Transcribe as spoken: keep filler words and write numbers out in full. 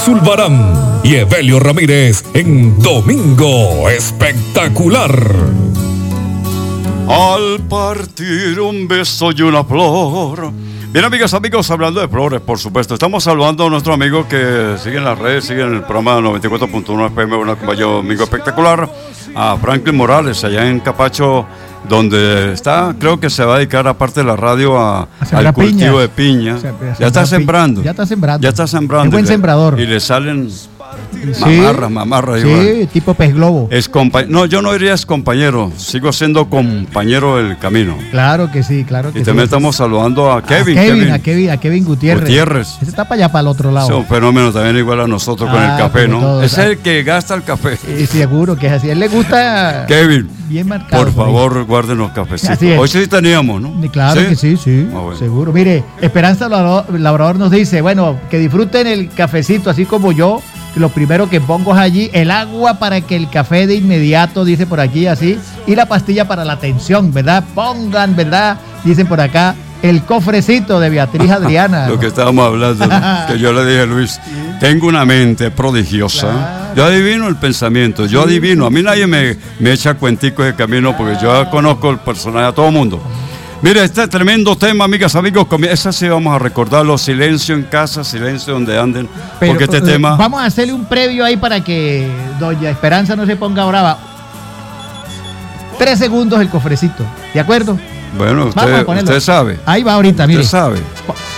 Zulbarán y Evelio Ramírez en Domingo Espectacular. Al partir un beso y una flor. Bien, amigas, amigos, hablando de flores, por supuesto, estamos saludando a nuestro amigo que sigue en las redes, sigue en el programa noventa y cuatro punto uno F M, una compañía Domingo Espectacular, a Franklin Morales, allá en Capacho, donde está, creo que se va a dedicar, aparte de la radio, a, a al cultivo piña. de piña. O sea, ya está sembrando. Ya está sembrando. Ya está sembrando. Es buen y le, sembrador. Y le salen Sí. mamarras, mamarras. Sí, igual. tipo pez globo. Es compa- no, yo no diría es compañero, sigo siendo compañero del camino. Claro que sí, claro que Y sí. también estamos saludando a Kevin. a Kevin, Kevin. a Kevin, a Kevin Gutiérrez. Gutiérrez. Ese está para allá, para el otro lado. Es un fenómeno también igual a nosotros con Ah, el café, como ¿no? todos. Es el que gasta el café. Y seguro que es así. A él le gusta Kevin, bien marcado. por por ahí. favor, guarden los cafecitos. Así es. Hoy sí teníamos, ¿no? Y claro que sí, sí, Ah, bueno. seguro. Mire, Esperanza Labrador, Labrador nos dice, bueno, que disfruten el cafecito, así como yo, que lo primero que pongo es allí el agua para que el café de inmediato, dice por aquí, así, y la pastilla para la tensión, ¿verdad? Pongan, ¿verdad? Dicen por acá, el cofrecito de Beatriz Adriana. Lo que estábamos hablando, ¿no? Que yo le dije a Luis, tengo una mente prodigiosa. Claro. Yo adivino el pensamiento, yo adivino. A mí nadie me, me echa cuenticos de camino porque yo conozco el personaje a todo el mundo. Mire, este tremendo tema, amigas, amigos, esa sí vamos a recordarlo, silencio en casa, silencio donde anden, Pero, porque este eh, tema... Vamos a hacerle un previo ahí para que doña Esperanza no se ponga brava. Tres segundos el cofrecito, ¿de acuerdo? Bueno, Vamos a usted, ponerlo. usted sabe, Ahí va ahorita, mire. usted sabe.